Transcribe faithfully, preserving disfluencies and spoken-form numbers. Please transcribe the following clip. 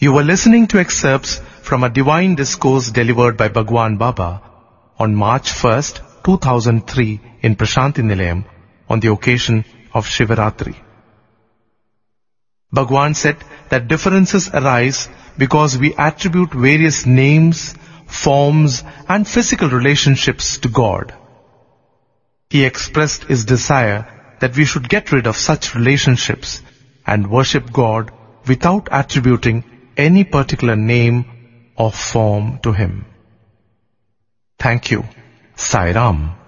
You were listening to excerpts from a divine discourse delivered by Bhagwan Baba on March first, two thousand three in Prashanti Nilayam on the occasion of Shivaratri. Bhagwan said that differences arise because we attribute various names, forms and physical relationships to God. He expressed his desire that we should get rid of such relationships and worship God without attributing any particular name or form to Him. Thank you. Sai Ram.